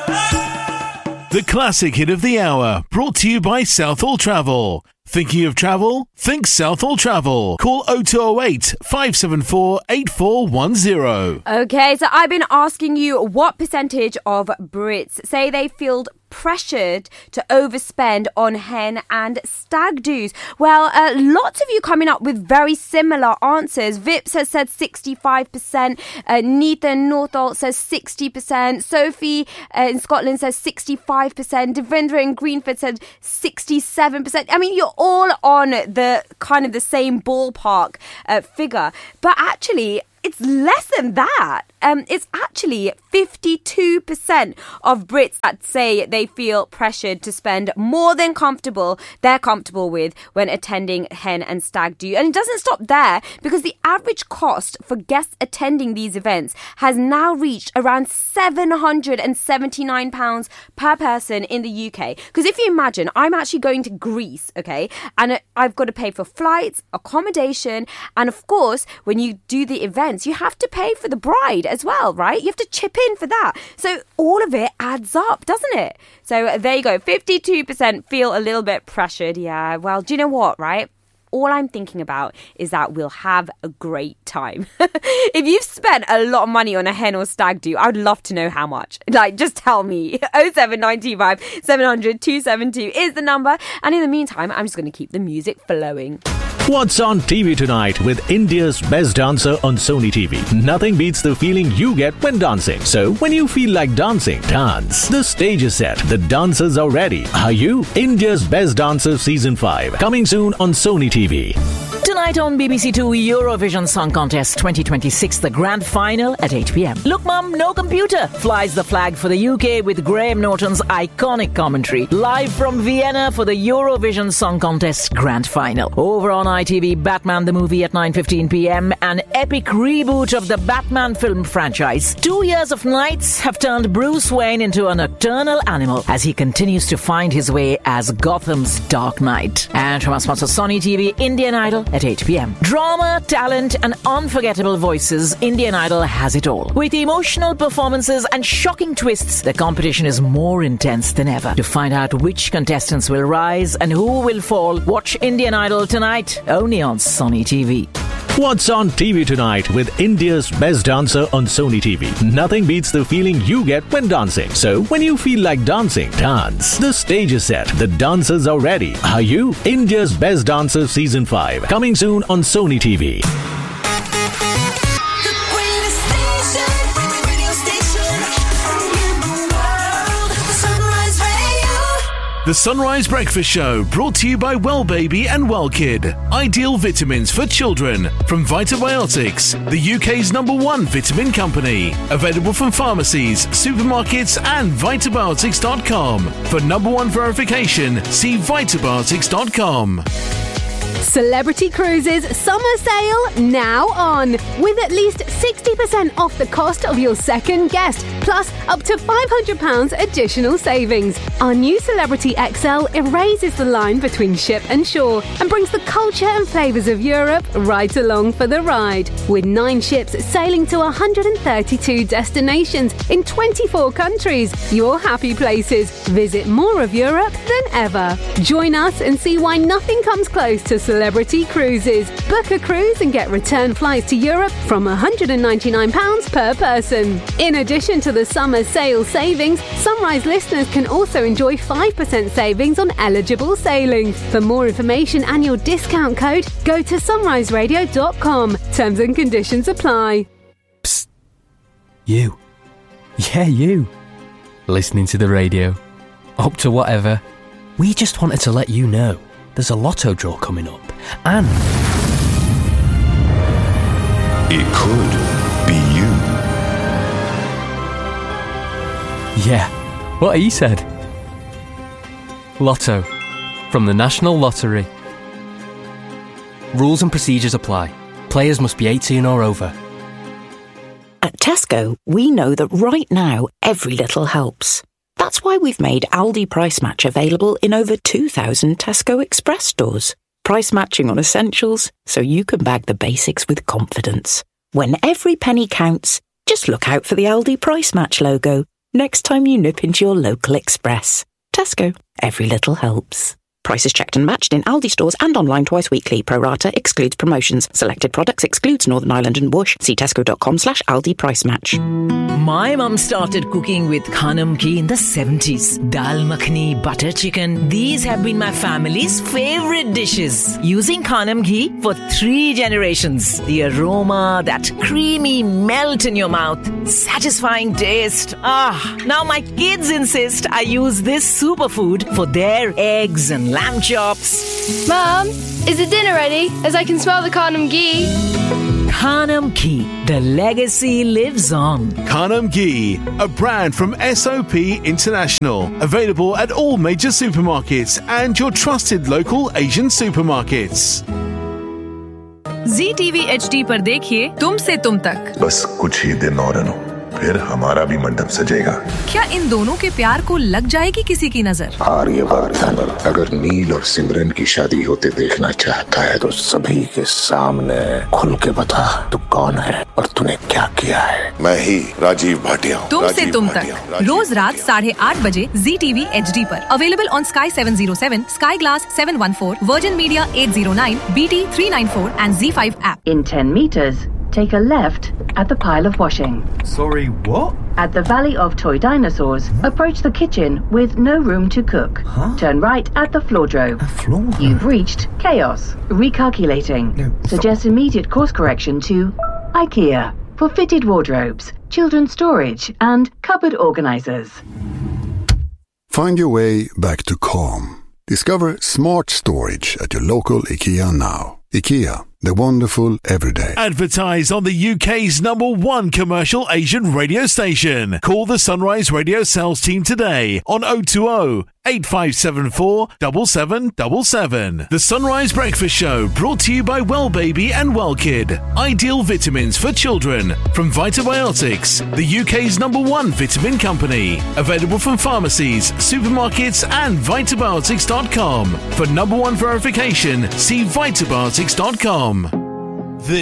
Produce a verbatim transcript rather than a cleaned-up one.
The classic hit of the hour, brought to you by Southall Travel. Thinking of travel? Think Southall Travel. Call oh two oh eight, five seven four, eight four one oh. Okay, so I've been asking you what percentage of Brits say they feel pressured to overspend on hen and stag do's. Well, uh, lots of you coming up with very similar answers. Vips has said sixty-five percent. Uh, Neetha in Northolt says sixty percent. Sophie uh, in Scotland says sixty-five percent. Devendra in Greenford said sixty-seven percent. I mean, you're all on the kind of the same ballpark uh, figure. But actually, it's less than that. Um, it's actually fifty-two percent of Brits that say they feel pressured to spend more than comfortable they're comfortable with when attending hen and stag do. And it doesn't stop there, because the average cost for guests attending these events has now reached around seven hundred seventy-nine pounds per person in the U K. Because if you imagine, I'm actually going to Greece, okay, and I've got to pay for flights, accommodation, and of course, when you do the events, you have to pay for the bride as well, right? You have to chip in for that. So all of it adds up, doesn't it? So there you go. fifty-two percent feel a little bit pressured. Yeah, well, do you know what, right? All I'm thinking about is that we'll have a great time. If you've spent a lot of money on a hen or stag do, I'd love to know how much. Like, just tell me. oh seven nine two five, seven hundred, two seven two is the number. And in the meantime, I'm just going to keep the music flowing. What's on T V tonight with India's best dancer on Sony T V? Nothing beats the feeling you get when dancing. So when you feel like dancing, dance. The stage is set. The dancers are ready. Are you? India's Best Dancer Season five. Coming soon on Sony T V. Tonight on B B C Two, Eurovision Song Contest twenty twenty-six, the grand final at eight p.m. Look, Mum, no computer flies the flag for the U K with Graham Norton's iconic commentary. Live from Vienna for the Eurovision Song Contest grand final. Over on I T V, Batman the movie at nine fifteen p.m. An epic reboot of the Batman film franchise. Two years of nights have turned Bruce Wayne into a nocturnal animal as he continues to find his way as Gotham's Dark Knight. And from our sponsor Sony T V, Indian Idol at eight p.m. Drama, talent and unforgettable voices, Indian Idol has it all. With emotional performances and shocking twists, the competition is more intense than ever. To find out which contestants will rise and who will fall, watch Indian Idol tonight, only on Sony T V. What's on T V tonight with India's best dancer on Sony T V? Nothing beats the feeling you get when dancing. So when you feel like dancing, dance. The stage is set. The dancers are ready. Are you? India's Best Dancer Season five. Coming soon on Sony T V. The Sunrise Breakfast Show, brought to you by Well Baby and Well Kid. Ideal vitamins for children from Vitabiotics, the U K's number one vitamin company. Available from pharmacies, supermarkets and vitabiotics dot com. For number one verification, see vitabiotics dot com. Celebrity Cruises summer sale now on, with at least sixty percent off the cost of your second guest, plus up to five hundred pounds additional savings. Our new Celebrity X L erases the line between ship and shore and brings the culture and flavours of Europe right along for the ride. With nine ships sailing to one hundred thirty-two destinations in twenty-four countries, your happy places. Visit more of Europe than ever. Join us and see why nothing comes close to Celebrity Cruises. Book a cruise and get return flights to Europe from one hundred ninety-nine pounds per person. In addition to the summer sale savings, Sunrise listeners can also enjoy five percent savings on eligible sailings. For more information and your discount code, go to sunrise radio dot com. Terms and conditions apply. Psst. You. Yeah, you. Listening to the radio. Up to whatever. We just wanted to let you know there's a lotto draw coming up, and it could be you. Yeah, what he said. Lotto, from the National Lottery. Rules and procedures apply. Players must be eighteen or over. At Tesco, we know that right now, every little helps. That's why we've made Aldi Price Match available in over two thousand Tesco Express stores. Price matching on essentials, so you can bag the basics with confidence. When every penny counts, just look out for the Aldi Price Match logo. next time you nip into your local Express. Tesco, every little helps. Prices checked and matched in Aldi stores and online twice weekly. Pro rata excludes promotions. Selected products excludes Northern Ireland and Bush. See tesco.com slash Aldi price match. My mum started cooking with Khanam ghee in the seventies. Dal makhani, butter chicken. These have been my family's favorite dishes. Using Khanam ghee for three generations. The aroma, that creamy melt in your mouth. Satisfying taste. Ah, now my kids insist I use this superfood for their eggs and lamb chops. Mum, is the dinner ready? As I can smell the Khanam ghee. Khanam ghee. The legacy lives on. Khanam ghee, a brand from S O P International. Available at all major supermarkets and your trusted local Asian supermarkets. Zee T V H D पर देखिए तुमसे तुम तक. बस कुछ ही दिन और अनु, फिर हमारा भी मंडप सजेगा. क्या इन दोनों के प्यार को लग जाएगी किसी की नजर? आर्यवर्धन अगर नील और सिमरन की शादी होते देखना चाहता है तो सभी के सामने खुल के बता तू कौन है और तूने क्या किया है. मैं ही राजीव भाटिया हूँ. तुमसे तुम तक रोज रात साढ़े आठ बजे Zee T V H D पर. Available on Sky seven oh seven, Sky Glass seven one four, Virgin Media eight oh nine, B T three ninety-four and Z five app. In ten meters, take a left at the pile of washing. Sorry, what? At the Valley of Toy Dinosaurs, approach the kitchen with no room to cook. Huh? Turn right at the floordrome. A floor? You've reached chaos. Recalculating. No, Suggest immediate course correction to IKEA for fitted wardrobes, children's storage and cupboard organisers. Find your way back to calm. Discover smart storage at your local IKEA now. IKEA, the wonderful everyday. Advertise on the U K's number one commercial Asian radio station. Call the Sunrise Radio sales team today on oh two oh, eight five seven four, seven seven seven seven. The Sunrise Breakfast Show brought to you by Well Baby and Well Kid. Ideal vitamins for children from Vitabiotics, the U K's number one vitamin company. Available from pharmacies, supermarkets and vitabiotics dot com. For number one verification, see vitabiotics dot com.